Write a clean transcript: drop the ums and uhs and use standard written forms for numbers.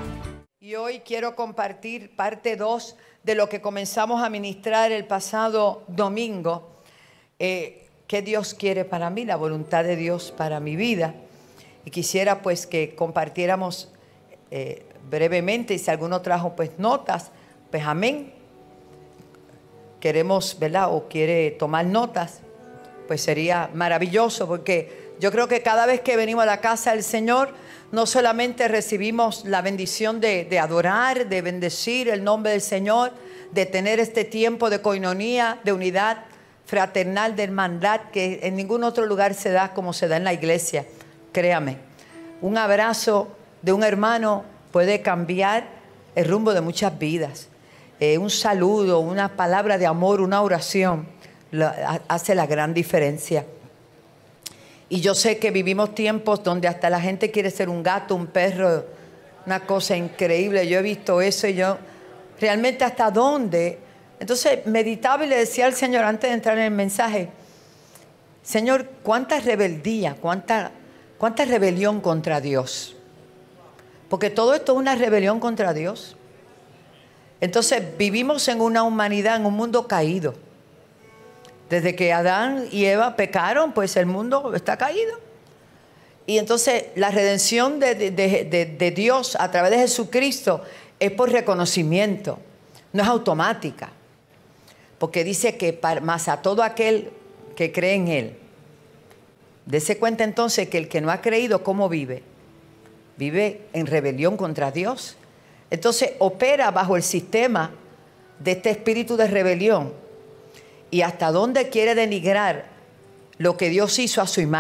Y hoy quiero compartir parte 2 de lo que comenzamos a ministrar el pasado domingo. ¿Qué Dios quiere para mí? La voluntad de Dios para mi vida. Y quisiera pues que compartiéramos brevemente, y si alguno trajo pues notas, pues amén. Queremos, ¿verdad? O quiere tomar notas, pues sería maravilloso, porque yo creo que cada vez que venimos a la casa del Señor, no solamente recibimos la bendición de adorar, de bendecir el nombre del Señor, de tener este tiempo de coinonía, de unidad fraternal, de hermandad, que en ningún otro lugar se da como se da en la iglesia. Créame, un abrazo de un hermano puede cambiar el rumbo de muchas vidas. Un saludo, una palabra de amor, una oración, hace la gran diferencia. Y yo sé que vivimos tiempos donde hasta la gente quiere ser un gato, un perro, una cosa increíble. Yo he visto eso y yo, realmente hasta dónde. Entonces meditaba y le decía al Señor antes de entrar en el mensaje, Señor, cuánta rebeldía, cuánta rebelión contra Dios. Porque todo esto es una rebelión contra Dios. Entonces vivimos en una humanidad, en un mundo caído. Desde que Adán y Eva pecaron, pues el mundo está caído. Y entonces la redención de Dios a través de Jesucristo es por reconocimiento, no es automática. Porque dice que más a todo aquel que cree en Él. Dese cuenta entonces que el que no ha creído, ¿cómo vive? Vive en rebelión contra Dios. Entonces opera bajo el sistema de este espíritu de rebelión. Y hasta dónde quiere denigrar lo que Dios hizo a su imagen.